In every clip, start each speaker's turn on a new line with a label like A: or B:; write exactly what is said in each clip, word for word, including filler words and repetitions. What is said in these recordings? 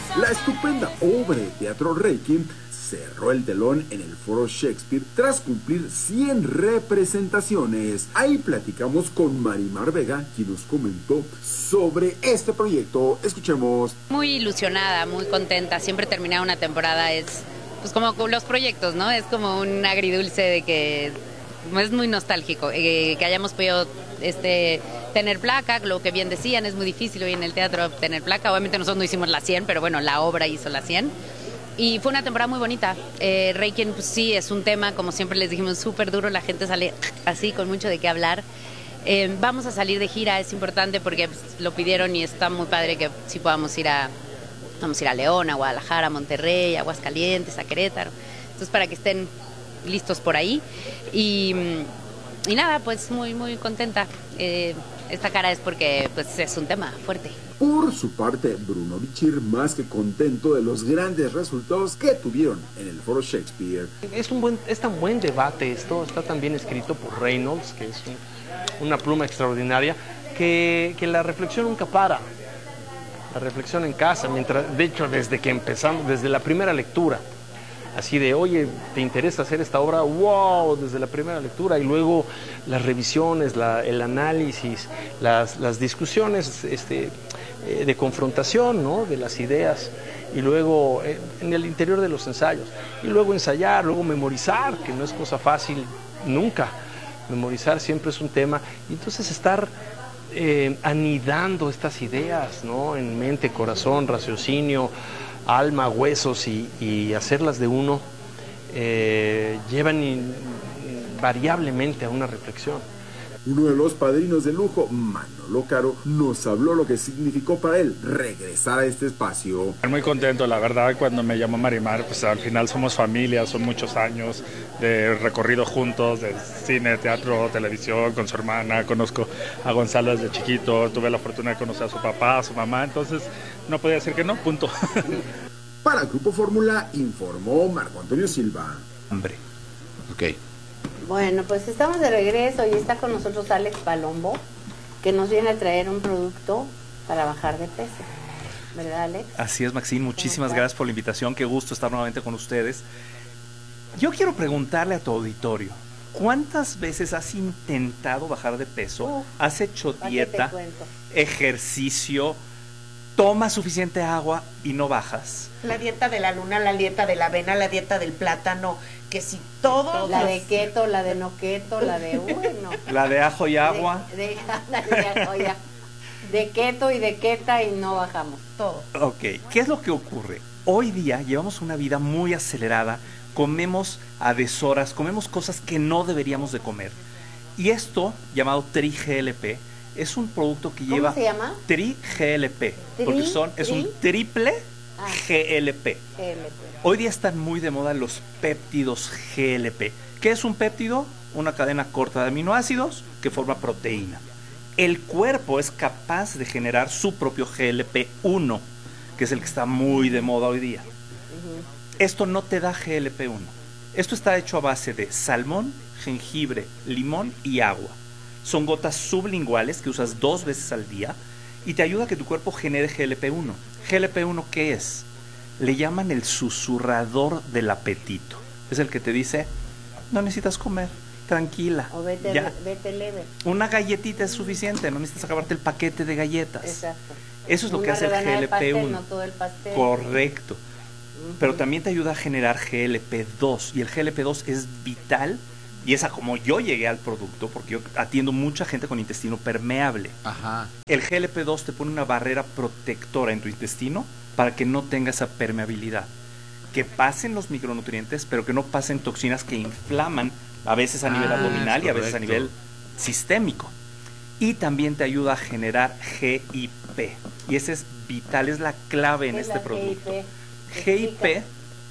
A: La estupenda obra de teatro Requiem cerró el telón en el Foro Shakespeare tras cumplir cien representaciones. Ahí platicamos con Marimar Vega, quien nos comentó sobre este proyecto. Escuchemos.
B: Muy ilusionada, muy contenta. Siempre terminar una temporada es, pues como los proyectos, ¿no? Es como un agridulce de que es muy nostálgico. Eh, que hayamos podido este, tener placa, lo que bien decían, es muy difícil hoy en el teatro tener placa. Obviamente nosotros no hicimos la cien, pero bueno, la obra hizo la cien. Y fue una temporada muy bonita. Eh, Requiem, pues sí, es un tema, como siempre les dijimos, súper duro. La gente sale así, con mucho de qué hablar. Eh, vamos a salir de gira, es importante porque pues, lo pidieron y está muy padre que sí podamos ir a, vamos a ir a León, a Guadalajara, a Monterrey, a Aguascalientes, a Querétaro. Entonces, para que estén listos por ahí. Y, y nada, pues muy, muy contenta. Eh, esta cara es porque pues, es un tema fuerte.
A: Por su parte, Bruno Bichir, más que contento de los grandes resultados que tuvieron en el Foro Shakespeare.
C: Es un buen, es tan buen debate esto, está tan bien escrito por Reynolds, que es un, una pluma extraordinaria, que, que la reflexión nunca para. La reflexión en casa, mientras, de hecho, desde que empezamos, desde la primera lectura, así de, oye, ¿te interesa hacer esta obra? ¡Wow! Desde la primera lectura, y luego las revisiones, la, el análisis, las, las discusiones este, eh, de confrontación, ¿no? De las ideas, y luego eh, en el interior de los ensayos, y luego ensayar, luego memorizar, que no es cosa fácil nunca. Memorizar siempre es un tema, y entonces estar eh, anidando estas ideas, ¿no? En mente, corazón, raciocinio, alma, huesos y, y hacerlas de uno eh, llevan invariablemente a una reflexión.
A: Uno de los padrinos de lujo, Manolo Caro, nos habló lo que significó para él regresar a este espacio.
D: Muy contento, la verdad, cuando me llamó Marimar, pues al final somos familia, son muchos años de recorrido juntos, de cine, teatro, televisión, con su hermana, conozco a Gonzalo desde chiquito, tuve la fortuna de conocer a su papá, a su mamá, entonces no podía decir que no, punto.
A: Para el Grupo Fórmula informó Marco Antonio Silva.
E: Hambre. Ok.
F: Bueno, pues estamos de regreso y está con nosotros Alex Palombo, que nos viene a traer un producto para bajar de peso. ¿Verdad, Alex?
E: Así es, Maxine. Muchísimas gracias por la invitación. Qué gusto estar nuevamente con ustedes. Yo quiero preguntarle a tu auditorio, ¿cuántas veces has intentado bajar de peso? Uh, ¿Has hecho dieta, ejercicio, tomas suficiente agua y no bajas?
G: La dieta de la luna, la dieta de la avena, la dieta del plátano, que si todo...
F: La de keto, la de no keto, la de... Uy, no.
E: La de ajo y agua.
F: De, de, de, ajo y agua. De keto y de keta y no bajamos, todo.
E: Ok, ¿qué es lo que ocurre? Hoy día llevamos una vida muy acelerada, comemos a deshoras, comemos cosas que no deberíamos de comer. Y esto, llamado Tri G L P, es un producto que
F: ¿Cómo
E: lleva...
F: se llama?
E: Tri G L P,
F: ¿Tri?
E: porque son, es
F: ¿Tri?
E: un triple
F: ah.
E: G L P.
F: G L P.
E: Hoy día están muy de moda los péptidos G L P. ¿Qué es un péptido? Una cadena corta de aminoácidos que forma proteína. El cuerpo es capaz de generar su propio G L P uno, que es el que está muy de moda hoy día. Uh-huh. Esto no te da G L P uno. Esto está hecho a base de salmón, jengibre, limón y agua. Son gotas sublinguales que usas dos veces al día y te ayuda a que tu cuerpo genere G L P uno. ¿G L P uno qué es? Le llaman el susurrador del apetito. Es el que te dice, no necesitas comer, tranquila.
F: O vete,
E: ya.
F: vete leve.
E: Una galletita es suficiente, no necesitas acabarte el paquete de galletas.
F: Exacto.
E: Eso es lo
F: Una
E: que hace el G L P uno.
F: Pastel, no todo el pastel.
E: Correcto. Uh-huh. Pero también te ayuda a generar G L P dos. Y el G L P dos es vital. Y es a como yo llegué al producto, porque yo atiendo mucha gente con intestino permeable.
H: Ajá.
E: El G L P dos te pone una barrera protectora en tu intestino para que no tenga esa permeabilidad. Que pasen los micronutrientes, pero que no pasen toxinas que inflaman, a veces a nivel ah, abdominal y a veces a nivel sistémico. Y también te ayuda a generar G I P. Y ese es vital, es la clave en este producto. G I P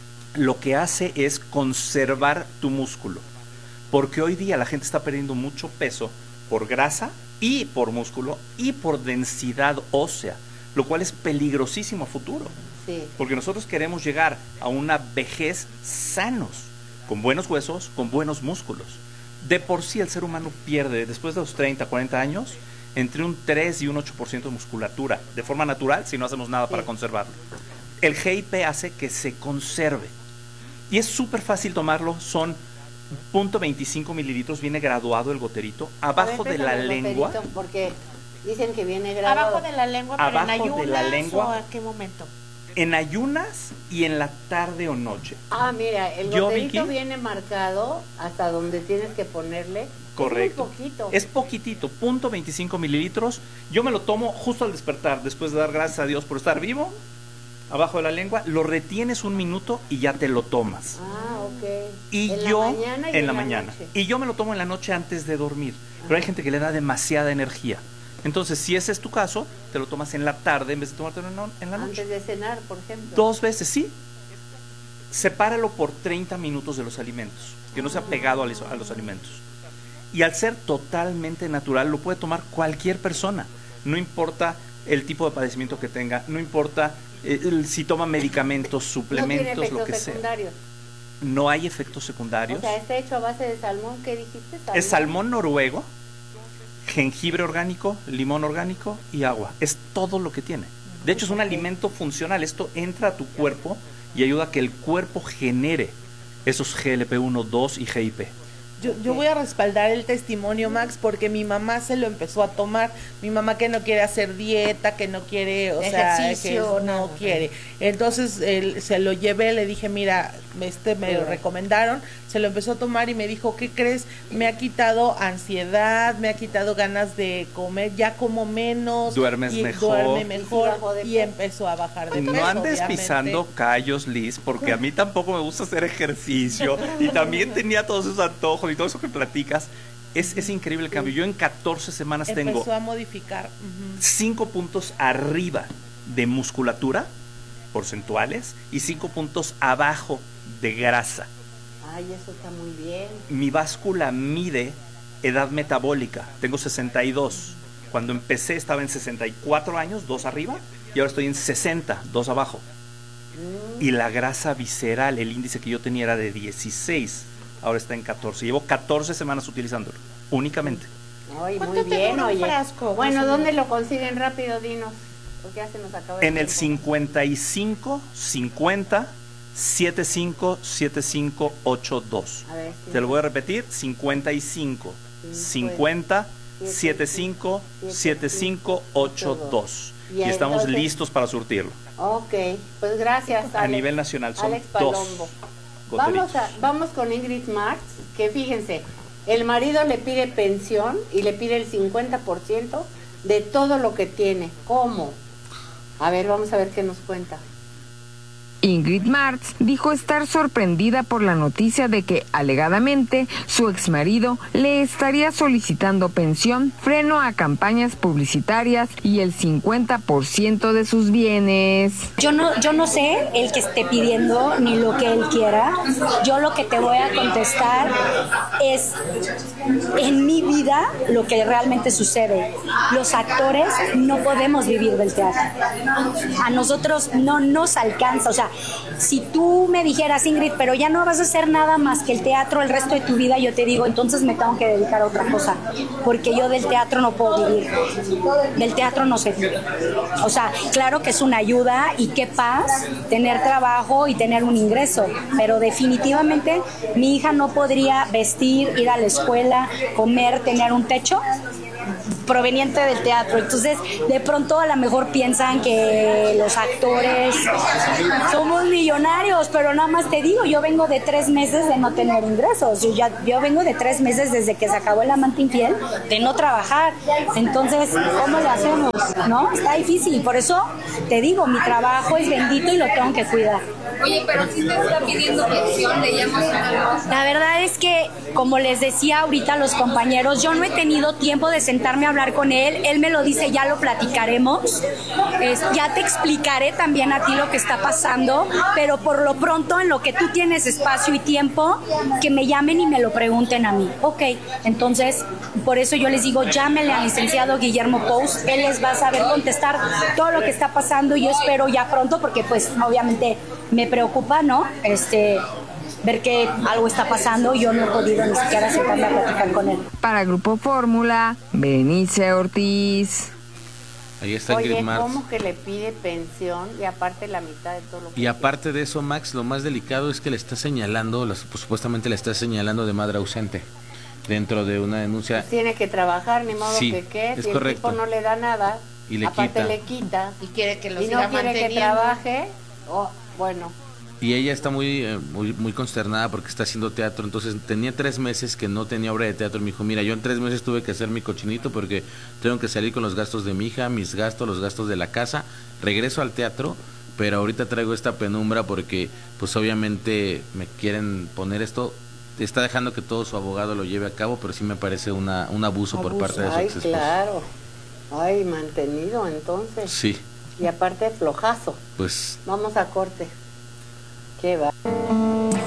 E: lo que hace es conservar tu músculo. Porque hoy día la gente está perdiendo mucho peso por grasa y por músculo y por densidad ósea, lo cual es peligrosísimo a futuro.
F: Sí.
E: Porque nosotros queremos llegar a una vejez sanos, con buenos huesos, con buenos músculos. De por sí el ser humano pierde, después de los treinta, cuarenta años, entre un tres y un ocho por ciento de musculatura, de forma natural, si no hacemos nada sí. para conservarlo. El G I P hace que se conserve. Y es súper fácil tomarlo, son punto veinticinco mililitros, viene graduado el goterito, abajo
F: ver,
E: de la
F: el
E: lengua.
F: goterito, porque dicen que viene graduado.
G: Abajo de la lengua, pero
E: Abajo
G: en ayunas
E: de la lengua.
G: o a qué momento.
E: En ayunas y en la tarde o noche.
F: Ah, mira, el
E: Yo,
F: goterito
E: Vicky,
F: viene marcado hasta donde tienes que ponerle.
E: correcto.
F: Es muy poquito.
E: Es poquitito, punto veinticinco mililitros. Yo me lo tomo justo al despertar, después de dar gracias a Dios por estar vivo. Abajo de la lengua, lo retienes un minuto y ya te lo tomas.
F: Ah, ok.
E: Y
F: en
E: yo,
F: la mañana y
E: en la mañana.
F: noche.
E: Y yo me lo tomo en la noche antes de dormir. Pero hay gente que le da demasiada energía. Entonces, si ese es tu caso, te lo tomas en la tarde en vez de tomártelo en la noche.
F: Antes de cenar, por ejemplo.
E: Dos veces, sí. Sepáralo por treinta minutos de los alimentos, que no sea pegado a los, a los alimentos. Y al ser totalmente natural, lo puede tomar cualquier persona. No importa el tipo de padecimiento que tenga, no importa eh, el, si toma medicamentos, suplementos,
F: no tiene efectos
E: lo que
F: secundarios.
E: sea. No hay efectos secundarios.
F: O sea, está hecho a base de salmón, ¿qué dijiste? ¿Salmón?
E: Es salmón noruego, jengibre orgánico, limón orgánico y agua. Es todo lo que tiene. De hecho, es un alimento funcional. Esto entra a tu cuerpo y ayuda a que el cuerpo genere esos G L P uno, dos y G I P.
H: Yo, yo voy a respaldar el testimonio, Max, porque mi mamá se lo empezó a tomar. Mi mamá que no quiere hacer dieta, que no quiere, o
G: Ejercicio,
H: sea, que no
G: nada.
H: quiere. Entonces él, se lo llevé, le dije, mira, este me lo recomendaron, se lo empezó a tomar y me dijo, ¿qué crees? Me ha quitado ansiedad, me ha quitado ganas de comer, ya como menos.
E: Duermes
H: y
E: mejor.
H: Duerme mejor
F: Y sí bajó de
H: y
F: peso.
H: empezó a bajar de peso.
E: No andes
H: obviamente.
E: pisando callos, Liz, porque a mí tampoco me gusta hacer ejercicio y también tenía todos esos antojos y todo eso que platicas. Es, es increíble el cambio. Yo en catorce semanas
H: Empezó
E: tengo
H: a modificar. Ujú.
E: cinco puntos arriba de musculatura porcentuales y cinco puntos abajo de grasa.
F: Ay, eso está muy bien.
E: Mi báscula mide edad metabólica. Tengo sesenta y dos. Cuando empecé estaba en sesenta y cuatro años, dos arriba, y ahora estoy en sesenta, dos abajo.
F: Mm.
E: Y la grasa visceral, el índice que yo tenía era de dieciséis, ahora está en catorce. Llevo catorce semanas utilizándolo, únicamente.
F: Ay,
G: ¿Cuánto
F: muy
G: te
F: bien,
G: dura un
F: oye.
G: frasco?
F: Bueno,
G: Más o
F: ¿dónde
G: menos.
F: lo consiguen rápido? Dinos. Porque ya se nos acaba el
E: En el
F: tiempo.
E: cincuenta y cinco, cincuenta, setenta y cinco, setenta y cinco, ochenta y dos.
F: A ver,
E: Te lo voy a repetir, cincuenta y cinco, cincuenta, setenta y cinco, setenta y cinco, ochenta y dos.
F: Y
E: Y estamos
F: entonces-
E: listos para surtirlo.
F: Ok, pues gracias, Alex.
E: A nivel nacional son
F: Alex
E: dos
F: Palombo.
E: goteritos.
F: Vamos, a, vamos con Ingrid Marx, que fíjense, el marido le pide pensión y le pide el cincuenta por ciento de todo lo que tiene. ¿Cómo? A ver, vamos a ver qué nos cuenta.
I: Ingrid Martz dijo estar sorprendida por la noticia de que, alegadamente, su exmarido le estaría solicitando pensión, freno a campañas publicitarias y el cincuenta por ciento de sus bienes.
J: Yo no, yo no sé el que esté pidiendo ni lo que él quiera. Yo lo que te voy a contestar es en mi vida lo que realmente sucede. Los actores no podemos vivir del teatro. A nosotros no nos alcanza. O sea, si tú me dijeras, Ingrid, pero ya no vas a hacer nada más que el teatro el resto de tu vida, yo te digo, entonces me tengo que dedicar a otra cosa, porque yo del teatro no puedo vivir. Del teatro no sé. O sea, claro que es una ayuda y qué paz tener trabajo y tener un ingreso, pero definitivamente mi hija no podría vestir, ir a la escuela, comer, tener un techo proveniente del teatro. Entonces, de pronto a lo mejor piensan que los actores somos millonarios, pero nada más te digo, yo vengo de tres meses de no tener ingresos. Yo, ya, yo vengo de tres meses desde que se acabó el amante infiel de no trabajar. Entonces, ¿cómo le hacemos? ¿No? Está difícil. Por eso te digo, mi trabajo es bendito y lo tengo que cuidar.
K: Oye, pero si te está pidiendo pensión, le llamas una cosa.
J: La verdad es que, como les decía ahorita a los compañeros, yo no he tenido tiempo de sentarme a hablar con él. Él me lo dice, ya lo platicaremos. Es, ya te explicaré también a ti lo que está pasando, pero por lo pronto, en lo que tú tienes espacio y tiempo, que me llamen y me lo pregunten a mí. Ok, entonces, por eso yo les digo, llámenle al licenciado Guillermo Pous. Él les va a saber contestar todo lo que está pasando y yo espero ya pronto, porque pues obviamente me preocupa, ¿no? Este, ver que algo está pasando y yo no he podido ni siquiera sentarme a platicar con él.
I: Para Grupo Fórmula, Berenice Ortiz.
L: Ahí está
F: Oye,
L: Ingrid Martz.
F: ¿cómo que le pide pensión y aparte la mitad de todo lo que
L: Y aparte de eso, Max, lo más delicado es que le está señalando, pues, supuestamente le está señalando de madre ausente dentro de una denuncia.
F: pues tiene que trabajar, ni modo
L: Sí,
F: que qué,
L: es
F: si
L: correcto.
F: el tipo no le da nada,
L: Y le
F: aparte
L: quita.
F: le quita,
G: Y quiere que lo
F: y
G: siga
F: no quiere que
G: manteniendo.
F: trabaje, oh, bueno,
L: Y ella está muy, eh, muy muy consternada porque está haciendo teatro. Entonces tenía tres meses que no tenía obra de teatro. Me dijo, mira, yo en tres meses tuve que hacer mi cochinito porque tengo que salir con los gastos de mi hija, mis gastos, los gastos de la casa. Regreso al teatro, pero ahorita traigo esta penumbra porque pues obviamente me quieren poner esto. Está dejando que todo su abogado lo lleve a cabo, pero sí me parece una, un abuso, por
F: abuso.
L: parte de su
F: Ay,
L: ex esposo.
F: claro, ay, mantenido entonces,
L: Sí,
F: y aparte flojazo,
L: pues
F: vamos a corte, qué va.